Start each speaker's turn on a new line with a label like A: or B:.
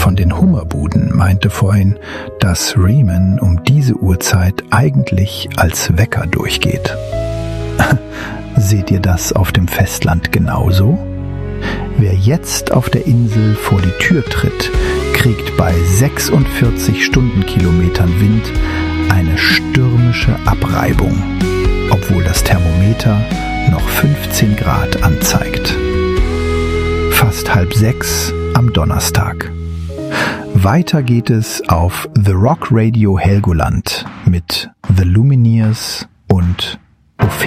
A: von den Hummerbuden meinte vorhin, dass Riemann um diese Uhrzeit eigentlich als Wecker durchgeht. Seht ihr das auf dem Festland genauso? Wer jetzt auf der Insel vor die Tür tritt, kriegt bei 46 Stundenkilometern Wind eine stürmische Abreibung, obwohl das Thermometer noch 15 Grad anzeigt. Fast 5:30 am Donnerstag. Weiter geht es auf The Rock Radio Helgoland mit The Lumineers und